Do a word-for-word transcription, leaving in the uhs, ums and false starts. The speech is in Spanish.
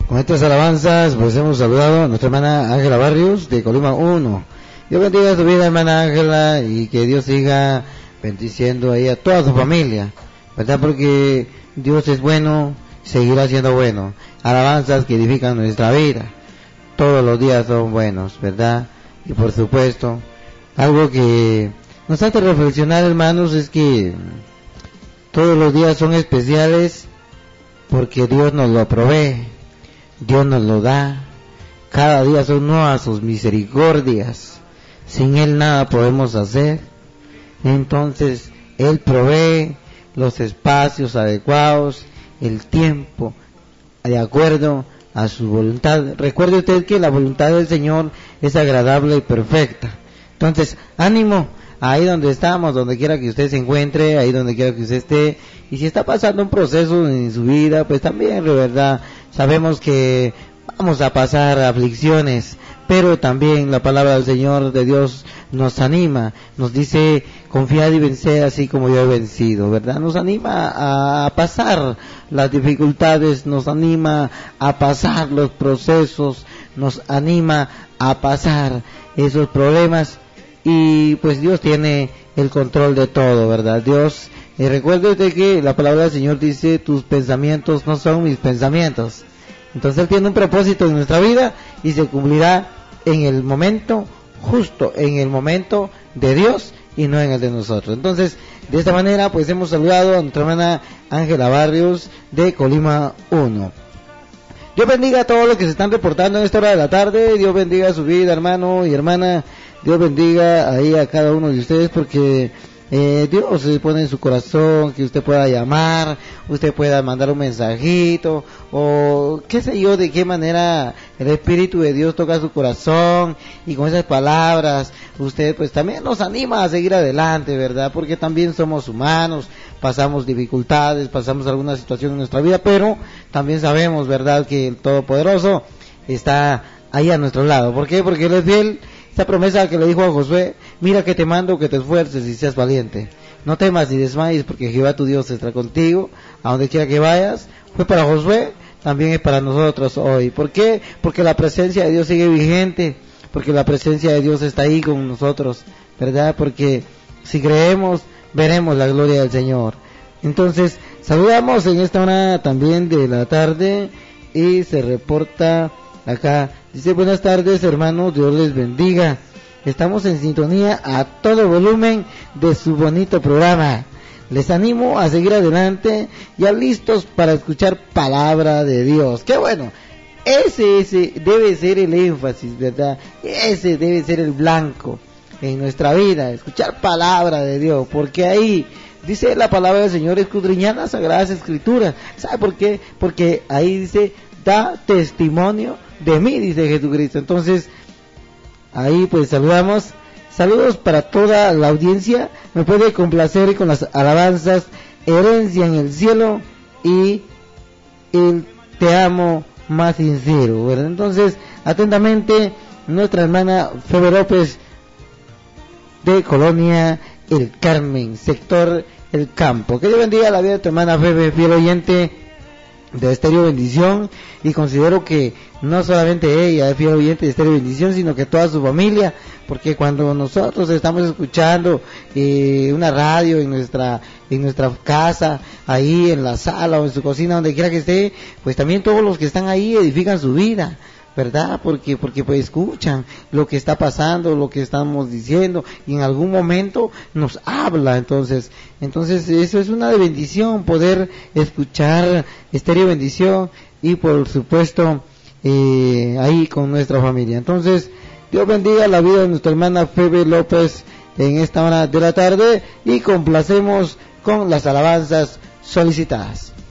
Con estas alabanzas, pues hemos saludado a nuestra hermana Ángela Barrios de Colima uno. Dios bendiga su vida, hermana Ángela, y que Dios siga bendiciendo ahí a toda su familia, ¿verdad? Porque Dios es bueno, seguirá siendo bueno. Alabanzas que edifican nuestra vida. Todos los días son buenos, ¿verdad? Y por supuesto, algo que nos hace reflexionar, hermanos, es que todos los días son especiales porque Dios nos lo provee, Dios nos lo da. Cada día son nuevas sus misericordias. Sin Él nada podemos hacer. Entonces, Él provee los espacios adecuados, el tiempo, de acuerdo a su voluntad. Recuerde usted que la voluntad del Señor es agradable y perfecta. Entonces, ánimo, ahí donde estamos, donde quiera que usted se encuentre, ahí donde quiera que usted esté, y si está pasando un proceso en su vida, pues también, de verdad, sabemos que vamos a pasar aflicciones, pero también la palabra del Señor de Dios nos anima, nos dice, confiad y venced así como yo he vencido, ¿verdad? Nos anima a pasar las dificultades, nos anima a pasar los procesos, nos anima a pasar esos problemas, y pues Dios tiene el control de todo, ¿verdad? Dios, y recuerde usted que la palabra del Señor dice, tus pensamientos no son mis pensamientos. Entonces Él tiene un propósito en nuestra vida y se cumplirá en el momento justo, en el momento de Dios y no en el de nosotros. Entonces, de esta manera, pues hemos saludado a nuestra hermana Ángela Barrios de Colima uno. Dios bendiga a todos los que se están reportando en esta hora de la tarde. Dios bendiga su vida, hermano y hermana. Dios bendiga ahí a cada uno de ustedes, porque eh, Dios se pone en su corazón que usted pueda llamar, usted pueda mandar un mensajito, o qué sé yo, de qué manera el Espíritu de Dios toca su corazón, y con esas palabras usted pues también nos anima a seguir adelante, ¿verdad? Porque también somos humanos, pasamos dificultades, pasamos alguna situación en nuestra vida, pero también sabemos, ¿verdad?, que el Todopoderoso está ahí a nuestro lado. ¿Por qué? Porque Él es fiel. Esa promesa que le dijo a Josué, mira que te mando que te esfuerces y seas valiente. No temas ni desmayes, porque Jehová tu Dios estará contigo, a donde quiera que vayas. Fue para Josué, también es para nosotros hoy. ¿Por qué? Porque la presencia de Dios sigue vigente, porque la presencia de Dios está ahí con nosotros, ¿verdad? Porque si creemos, veremos la gloria del Señor. Entonces, saludamos en esta hora también de la tarde, y se reporta acá, dice, buenas tardes hermanos, Dios les bendiga, estamos en sintonía a todo volumen de su bonito programa, les animo a seguir adelante, ya listos para escuchar palabra de Dios. Qué bueno, ese, ese debe ser el énfasis, ¿verdad? Ese debe ser el blanco en nuestra vida, escuchar palabra de Dios, porque ahí dice la palabra del Señor, escudriñad las sagradas escrituras. ¿Sabe por qué? Porque ahí dice, da testimonio de mí, dice Jesucristo. Entonces, ahí pues saludamos, saludos para toda la audiencia. Me puede complacer con las alabanzas, herencia en el cielo y el te amo más sincero, ¿verdad? Entonces, atentamente, nuestra hermana Febe López de Colonia El Carmen, sector El Campo. Que Dios bendiga la vida de tu hermana Febe, fiel oyente de Estéreo Bendición, y considero que no solamente ella es fiel oyente de Estéreo Bendición, sino que toda su familia, porque cuando nosotros estamos escuchando eh, una radio en nuestra en nuestra casa, ahí en la sala o en su cocina, donde quiera que esté, pues también todos los que están ahí edifican su vida, ¿verdad? Porque porque pues escuchan lo que está pasando, lo que estamos diciendo, y en algún momento nos habla. Entonces, entonces eso es una bendición, poder escuchar Estéreo Bendición, y por supuesto eh, ahí con nuestra familia. Entonces, Dios bendiga la vida de nuestra hermana Febe López en esta hora de la tarde, y complacemos con las alabanzas solicitadas.